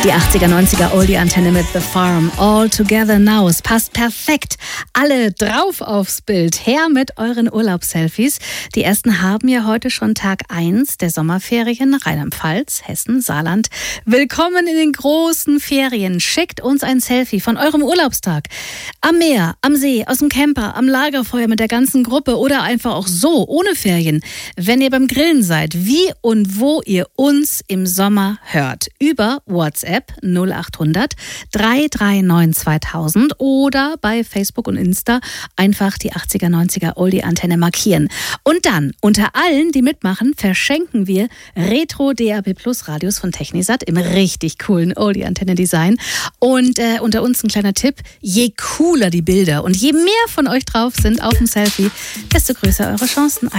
Die 80er, 90er Oldie-Antenne mit The Farm. All Together Now. Es passt perfekt. Alle drauf aufs Bild. Her mit euren Urlaubsselfies. Die ersten haben ja heute schon Tag 1 der Sommerferien. Rheinland-Pfalz, Hessen, Saarland. Willkommen in den großen Ferien. Schickt uns ein Selfie von eurem Urlaubstag. Am Meer, am See, aus dem Camper, am Lagerfeuer mit der ganzen Gruppe oder einfach auch so, ohne Ferien. Wenn ihr beim Grillen seid, wie und wo ihr uns im Sommer hört. Über WhatsApp 0800 339 2000 oder bei Facebook und Insta einfach die 80er, 90er Oldie-Antenne markieren. Und dann, unter allen, die mitmachen, verschenken wir Retro DAB Plus Radios von Technisat im richtig coolen Oldie-Antenne-Design. Und unter uns ein kleiner Tipp, je cooler die Bilder und je mehr von euch drauf sind auf dem Selfie, desto größer eure Chancen.